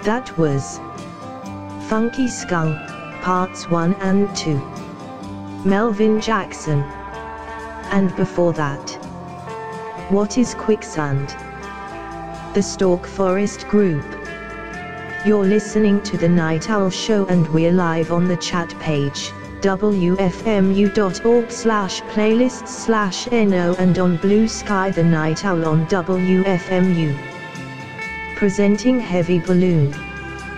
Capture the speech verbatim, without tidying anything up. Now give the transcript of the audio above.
That was Funky Skunk, Parts one and two. Melvin Jackson. And before that, What is Quicksand? The Stalk Forest Group. You're listening to The Night Owl Show and we're live on the chat page, w f m u dot org slash playlists slash no, and on Blue Sky The Night Owl on W F M U. Presenting Heavy Balloon.